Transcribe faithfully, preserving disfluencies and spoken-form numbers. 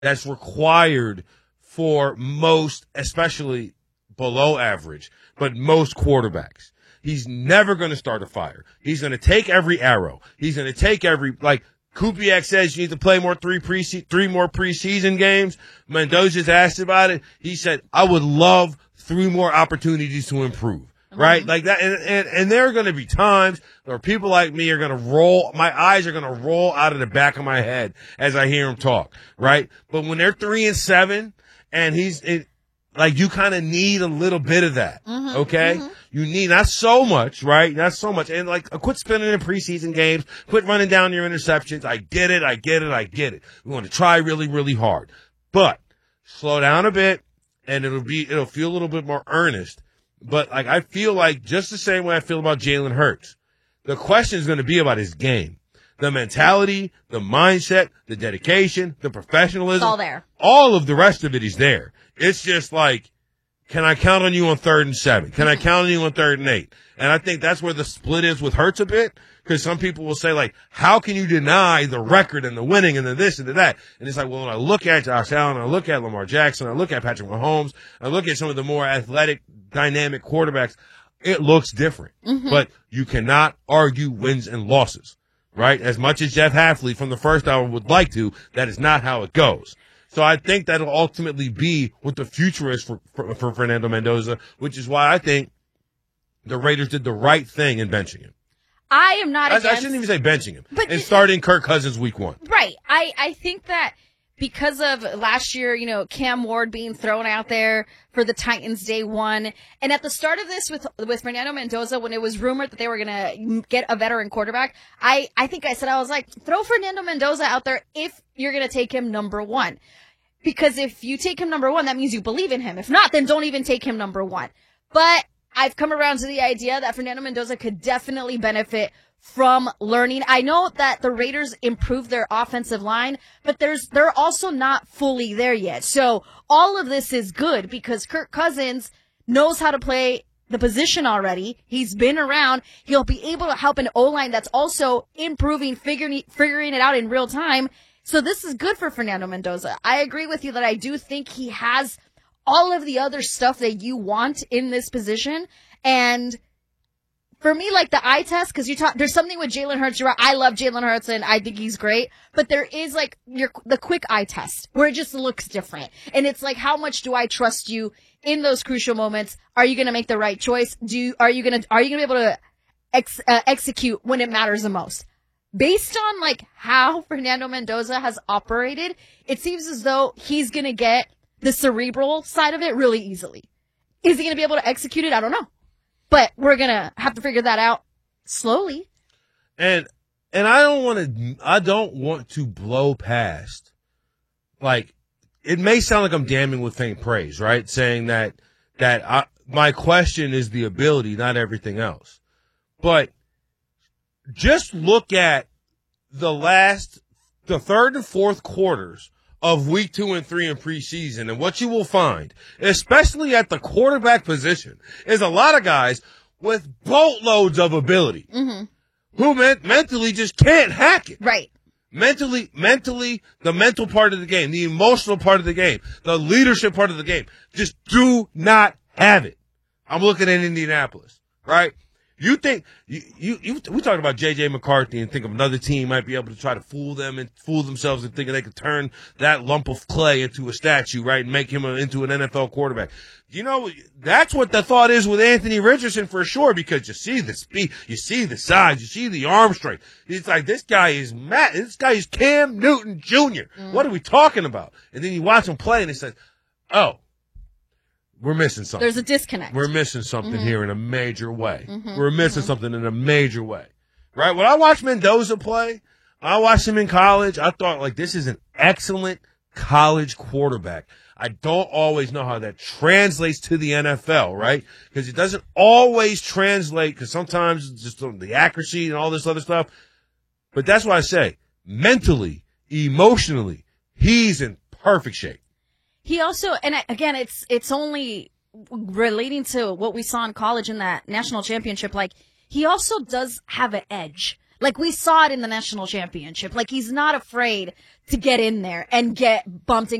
that's required for most, especially below average, but most quarterbacks. He's never going to start a fire. He's going to take every arrow. He's going to take every, like, Kubiak says you need to play more three pre three more preseason games. Mendoza's asked about it. He said, I would love three more opportunities to improve. Right? Mm-hmm. Like that. And, and, and there are going to be times where people like me are going to roll, my eyes are going to roll out of the back of my head as I hear him talk. Right? But when they're three and seven and he's, it, like you kind of need a little bit of that. Mm-hmm. Okay? Mm-hmm. You need not so much, right? Not so much. And like, quit spending in preseason games. Quit running down your interceptions. I get it. I get it. I get it. We want to try really, really hard, but slow down a bit and it'll be, it'll feel a little bit more earnest. But like, I feel like just the same way I feel about Jalen Hurts. The question is going to be about his game, the mentality, the mindset, the dedication, the professionalism. It's all there. All of the rest of it is there. It's just like, can I count on you on third and seven? Can I count on you on third and eight? And I think that's where the split is with Hurts a bit, because some people will say, like, how can you deny the record and the winning and the this and the that? And it's like, well, when I look at Josh Allen, I look at Lamar Jackson, I look at Patrick Mahomes, I look at some of the more athletic, dynamic quarterbacks, it looks different. Mm-hmm. But you cannot argue wins and losses, right? As much as Jeff Hafley from the first hour would like to, that is not how it goes. So I think that'll ultimately be what the future is for, for, for Fernando Mendoza, which is why I think the Raiders did the right thing in benching him. I am not I, against... I shouldn't even say benching him. But and starting Kirk Cousins week one. Right. I, I think that because of last year, you know, Cam Ward being thrown out there for the Titans day one. And at the start of this with, with Fernando Mendoza, when it was rumored that they were going to get a veteran quarterback, I, I think I said, I was like, throw Fernando Mendoza out there if you're going to take him number one. Because if you take him number one, that means you believe in him. If not, then don't even take him number one. But I've come around to the idea that Fernando Mendoza could definitely benefit from learning. I know that the Raiders improved their offensive line, but there's, they're also not fully there yet. So all of this is good because Kirk Cousins knows how to play the position already. He's been around. He'll be able to help an O-line that's also improving, figuring, figuring it out in real time. So this is good for Fernando Mendoza. I agree with you that I do think he has all of the other stuff that you want in this position. And for me, like the eye test, because you talk, there's something with Jalen Hurts. You're right. I love Jalen Hurts and I think he's great. But there is like your the quick eye test where it just looks different. And it's like, how much do I trust you in those crucial moments? Are you going to make the right choice? Do you, are you going to are you going to be able to ex, uh, execute when it matters the most? Based on like how Fernando Mendoza has operated, it seems as though he's going to get the cerebral side of it really easily. Is he going to be able to execute it? I don't know. But we're going to have to figure that out slowly. And and I don't want to I don't want to blow past, like, it may sound like I'm damning with faint praise, right? Saying that that I, my question is the ability, not everything else. But just look at the last, the third and fourth quarters of week two and three in preseason, and what you will find, especially at the quarterback position, is a lot of guys with boatloads of ability mm-hmm. who men- mentally just can't hack it. Right. Mentally, mentally, the mental part of the game, the emotional part of the game, the leadership part of the game, just do not have it. I'm looking at Indianapolis, right? You think you, you you we talked about J J McCarthy and think of another team might be able to try to fool them and fool themselves and thinking they could turn that lump of clay into a statue, right, and make him a, into an N F L quarterback. You know, that's what the thought is with Anthony Richardson for sure, because you see the speed, you see the size, you see the arm strength. It's like, this guy is Matt, this guy is Cam Newton Junior Mm. What are we talking about? And then you watch him play and it says, oh, we're missing something. There's a disconnect. We're missing something mm-hmm. here in a major way. Mm-hmm. We're missing mm-hmm. something in a major way. Right? When I watched Mendoza play, I watched him in college, I thought, like, this is an excellent college quarterback. I don't always know how that translates to the N F L, right? Because it doesn't always translate, because sometimes it's just the accuracy and all this other stuff. But that's why I say, mentally, emotionally, he's in perfect shape. He also, and again, it's it's only relating to what we saw in college in that national championship. Like, he also does have an edge. Like we saw it in the national championship. Like he's not afraid to get in there and get bumped